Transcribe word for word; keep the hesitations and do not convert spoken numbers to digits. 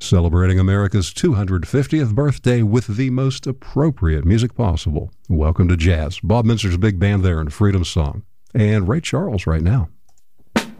Celebrating America's two hundred fiftieth birthday with the most appropriate music possible. Welcome to Jazz. Bob Minster's big band there in Freedom Song. And Ray Charles right now.